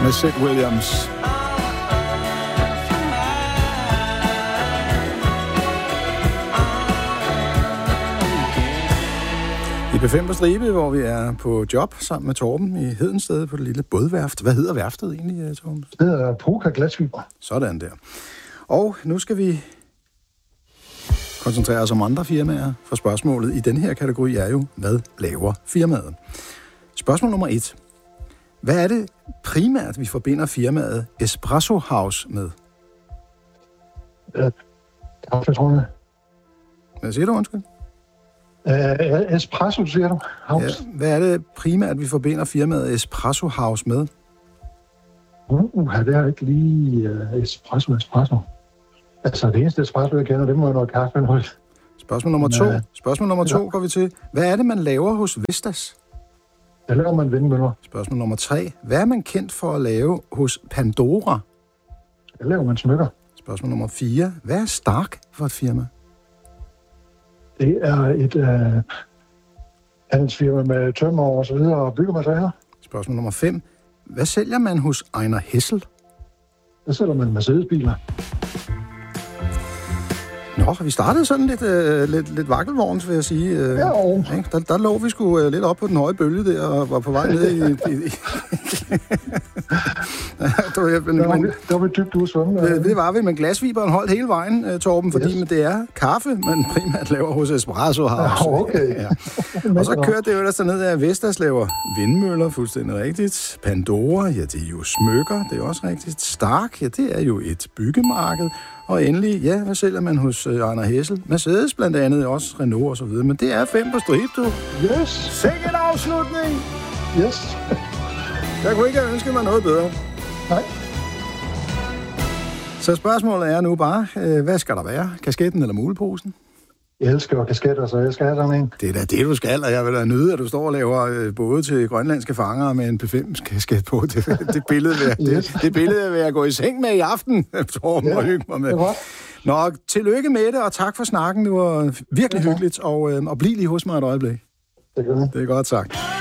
med Sid Williams. I B5 på Stribe, hvor vi er på job sammen med Torben i Hedensted på det lille bådværft. Hvad hedder værftet egentlig, Torben? Det hedder Proca Glasfiber. Sådan der. Og nu skal vi koncentrere os om andre firmaer, for spørgsmålet i den her kategori er jo, hvad laver firmaet? Spørgsmål nummer 1. Hvad er det primært, vi forbinder firmaet Espresso House med? Kaffetrunde. Hvad siger du, undskyld? Espresso, siger du? House. Ja, hvad er det primært, vi forbinder firmaet Espresso House med? Det er ikke lige espresso. Altså, det eneste espresso, jeg kender, det må jo noget kaffe. Spørgsmål nummer 2 går vi til. Hvad er det, man laver hos Vestas? Der laver man vindmøller. Spørgsmål nummer 3. Hvad er man kendt for at lave hos Pandora? Der laver man smykker. Spørgsmål nummer 4. Hvad er Stark for et firma? Det er et handelsfirma med tømmer og så videre og byggemasser. Spørgsmål nummer 5. Hvad sælger man hos Ejner Hessel? Der sælger man Mercedes-biler. Nå, vi startede sådan lidt vakkelvogns, vil jeg sige. Der lå vi sgu lidt op på den høje bølge der, og var på vej ned i... Der var vi dybt udsvømmende. Det var vi, men glasfiberen holdt hele vejen, Torben, fordi det er kaffe, man primært laver hos Espresso House. Okay. Ja. Og så kørte det jo ellers derned, at Vestas laver vindmøller, fuldstændig rigtigt. Pandora, ja, det er jo smykker, det er også rigtigt. Stark, ja, det er jo et byggemarked. Og endelig, ja, hvad sælger man hos Ejner Hessel? Mercedes blandt andet, også Renault og så videre. Men det er 5 på stribe, du. Yes. Sikkert afslutning. Yes. Jeg kunne ikke have ønsket mig noget bedre. Nej. Så spørgsmålet er nu bare, hvad skal der være? Kasketten eller muleposen? Jeg elsker kasketter, så jeg skal have sådan en. Det er da det, du skal, og jeg vil da nyde, at du står og laver både til grønlandske fangere med en P5-kasket på. Det billede vil jeg gå i seng med i aften, Torben, og hygge mig med. Nå, tillykke med det, og tak for snakken. Det var virkelig hyggeligt, og bliv lige hos mig et øjeblik. Det er godt sagt.